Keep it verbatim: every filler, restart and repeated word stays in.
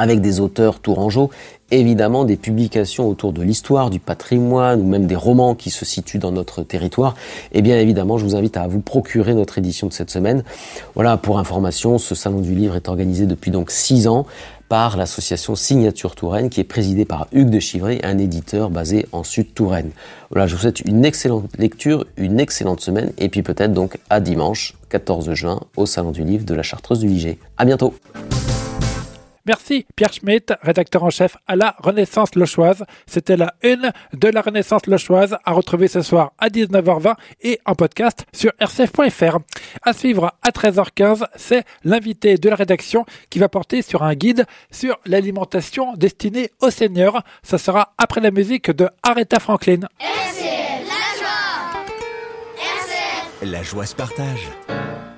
avec des auteurs tourangeaux, évidemment des publications autour de l'histoire, du patrimoine ou même des romans qui se situent dans notre territoire. Et bien évidemment, je vous invite à vous procurer notre édition de cette semaine. Voilà, pour information, ce salon du livre est organisé depuis donc six ans par l'association Signature Touraine qui est présidée par Hugues de Chivray, un éditeur basé en Sud-Touraine. Voilà, je vous souhaite une excellente lecture, une excellente semaine et puis peut-être donc à dimanche quatorze juin au salon du livre de la Chartreuse du Liget. À bientôt. Merci Pierre Schmitt, rédacteur en chef à la Renaissance Lochoise. C'était la une de la Renaissance Lochoise à retrouver ce soir à dix-neuf heures vingt et en podcast sur r c f point f r. À suivre à treize heures quinze, c'est l'invité de la rédaction qui va porter sur un guide sur l'alimentation destinée aux seniors. Ça sera après la musique de Aretha Franklin. R C F, la joie. R C F. La joie se partage.